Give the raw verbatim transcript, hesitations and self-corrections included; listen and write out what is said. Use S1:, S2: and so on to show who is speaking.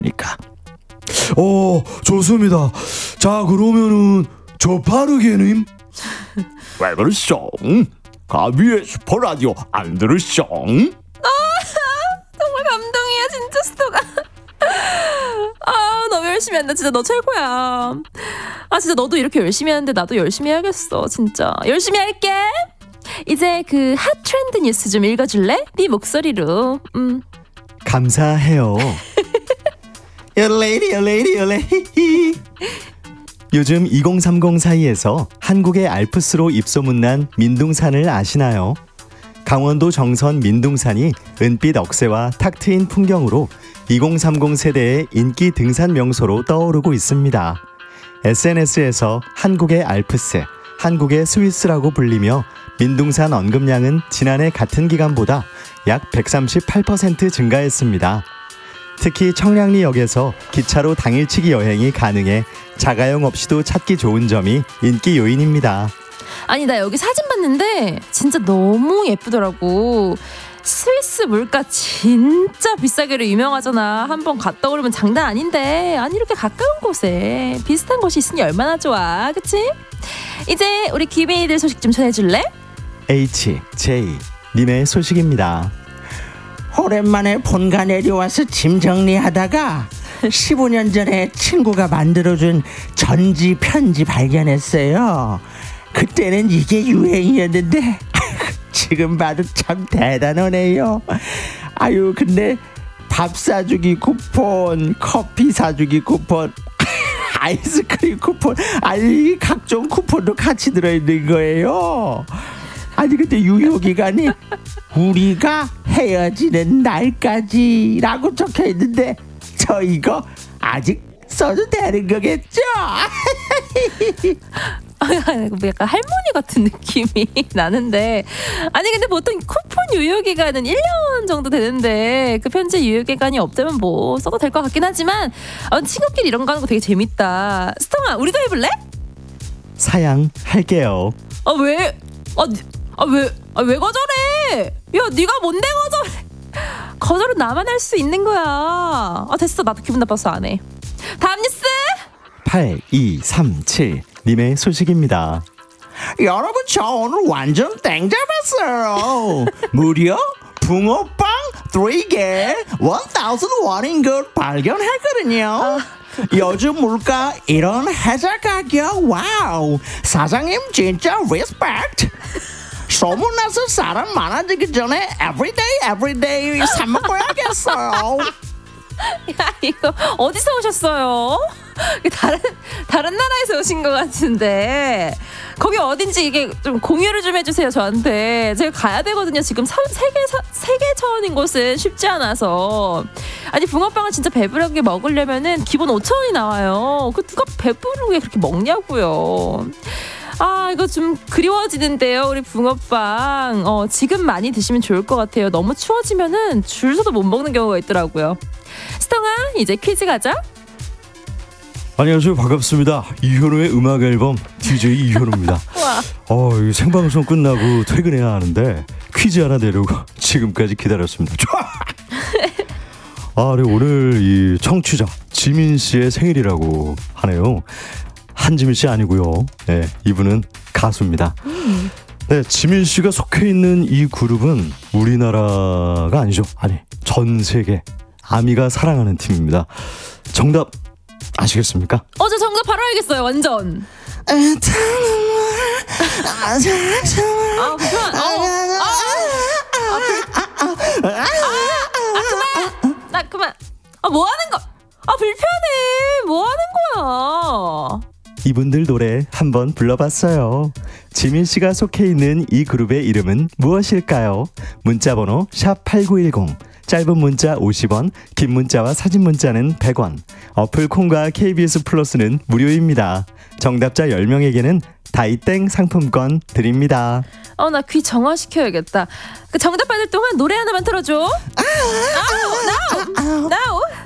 S1: 않겠습니까? 오, 좋습니다. 자, 그러면은 저 빠르게님 왜 그러쇼? 가비의 슈퍼라디오 안 들으쇼?
S2: 아, 정말 감동이야 진짜 스토가. 아, 너무 열심히 한다. 진짜 너 최고야. 아, 진짜 너도 이렇게 열심히 하는데 나도 열심히 해야겠어. 진짜 열심히 할게. 이제 그 핫 트렌드 뉴스 좀 읽어줄래? 네 목소리로. 음.
S1: 감사해요. 열레이리 열레이리 열레이. 요즘 이공삼공 사이에서 한국의 알프스로 입소문난 민둥산을 아시나요? 강원도 정선 민둥산이 은빛 억새와 탁 트인 풍경으로 이공삼공 세대의 인기 등산 명소로 떠오르고 있습니다. 에스엔에스에서 한국의 알프스, 한국의 스위스라고 불리며 민둥산 언급량은 지난해 같은 기간보다 약 백삼십팔 퍼센트 증가했습니다. 특히 청량리역에서 기차로 당일치기 여행이 가능해 자가용 없이도 찾기 좋은 점이 인기 요인입니다.
S2: 아니, 나 여기 사진 봤는데 진짜 너무 예쁘더라고. 스위스 물가 진짜 비싸기로 유명하잖아. 한번 갔다 오려면 장난 아닌데, 아니 이렇게 가까운 곳에 비슷한 곳이 있으니 얼마나 좋아, 그치? 이제 우리 기베이들 소식 좀 전해줄래?
S1: 에이치 제이 님의 소식입니다.
S3: 오랜만에 본가 내려와서 짐 정리하다가 십오 년 전에 친구가 만들어준 전지 편지 발견했어요. 그때는 이게 유행이었는데 지금 봐도 참 대단하네요. 아유, 근데 밥 사주기 쿠폰, 커피 사주기 쿠폰, 아이스크림 쿠폰, 아니 각종 쿠폰도 같이 들어있는 거예요. 아니 근데 유효기간이 우리가 헤어지는 날까지라고 적혀있는데 저 이거 아직 써도 되는 거겠죠?
S2: 약간 할머니 같은 느낌이 나는데, 아니 근데 보통 쿠폰 유효기간은 일 년 정도 되는데 그 편지 유효기간이 없다면 뭐 써도 될 것 같긴 하지만, 아, 친구끼리 이런 거 하는 거 되게 재밌다. 스통아, 우리도 해볼래?
S1: 사양할게요.
S2: 아 왜? 아, 아 왜? 아 왜 거절해? 야, 네가 뭔데 거절해? 거절은 나만 할 수 있는 거야. 아 됐어, 나도 기분 나빠서 안 해. 다음 뉴스.
S1: 팔이삼칠 님의 소식입니다.
S3: 여러분, 저 오늘 완전 땡 잡았어요. 무려 붕어빵 삼 개 천 원인 걸 발견했거든요. 아. 요즘 물가 이런 혜자 가격, 와우, 사장님 진짜 리스펙트. 소문나서 사람 많아지기 전에 everyday everyday 사 먹어야겠어요.
S2: 야, 이거 어디서 오셨어요? 다른 다른 나라에서 오신 것 같은데, 거기 어딘지 이게 좀 공유를 좀 해주세요 저한테. 제가 가야 되거든요. 지금 사, 세계 사, 세계 처음인 곳은 쉽지 않아서. 아니 붕어빵을 진짜 배부르게 먹으려면은 기본 오천 원이 나와요. 그 누가 배부르게 그렇게 먹냐고요. 아, 이거 좀 그리워지는데요, 우리 붕어빵. 어, 지금 많이 드시면 좋을 것 같아요. 너무 추워지면은 줄 서도 못 먹는 경우가 있더라고요. 스통아, 이제 퀴즈 가자.
S1: 안녕하세요, 반갑습니다. 이현우의 음악 앨범 디제이 이현우입니다. 어, 생방송 끝나고 퇴근해야 하는데 퀴즈 하나 내려고 지금까지 기다렸습니다. 아, 네, 오늘 이 청취자 지민 씨의 생일이라고 하네요. 한지민 씨 아니고요. 네, 이분은 가수입니다. 음. 네, 지민 씨가 속해 있는 이 그룹은 우리나라가 아니죠. 아니, 전 세계 아미가 사랑하는 팀입니다. 정답 아시겠습니까?
S2: 어, 저 정답 바로 알겠어요. 완전. 아, 그만. 아, 그만. 나 그만. 아, 뭐 하는 거? 아, 불편해. 뭐 하는 거야?
S1: 이분들 노래 한번 불러봤어요. 지민 씨가 속해 있는 이 그룹의 이름은 무엇일까요? 문자번호 샵 팔구일공, 짧은 문자 오십 원, 긴 문자와 사진 문자는 백 원, 어플 콩과 케이비에스 플러스는 무료입니다. 정답자 열 명에게는 다이땡 상품권 드립니다.
S2: 어, 나 귀 정화시켜야겠다. 그 정답 받을 동안 노래 하나만 틀어줘. 나우, 나우, 나우.